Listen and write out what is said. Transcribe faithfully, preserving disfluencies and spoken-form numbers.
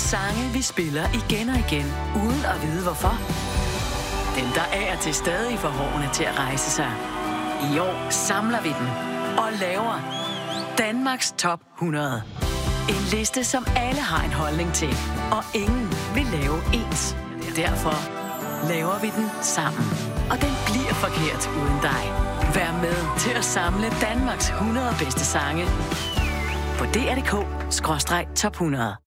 sange, vi spiller igen og igen, uden at vide hvorfor. Dem, der er til stadig får hårene til at rejse sig. I år samler vi dem og laver Danmarks Top hundrede. En liste, som alle har en holdning til, og ingen vil lave ens. Derfor laver vi den sammen. Og den bliver forkert uden dig. Vær med til at samle Danmarks hundrede bedste sange på D R punktum D K skråstreg top hundrede.